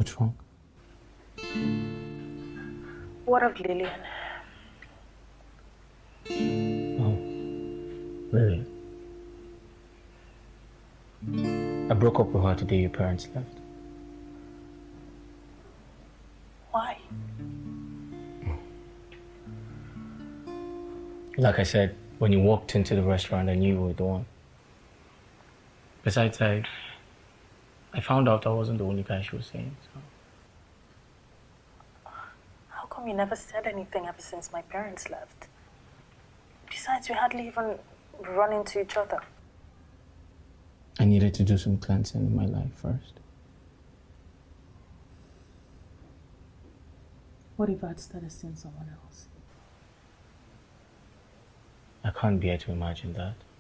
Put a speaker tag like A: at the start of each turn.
A: What's wrong?
B: What of Lillian?
A: Oh, really? I broke up with her the day your parents left.
B: Why?
A: Like I said, when you walked into the restaurant, I knew you were the one. Besides, I found out I wasn't the only guy she was seeing. So.
B: How come you never said anything ever since my parents left? Besides, we hardly even run into each other.
A: I needed to do some cleansing in my life first.
B: What if I'd started seeing someone else?
A: I can't bear to imagine that.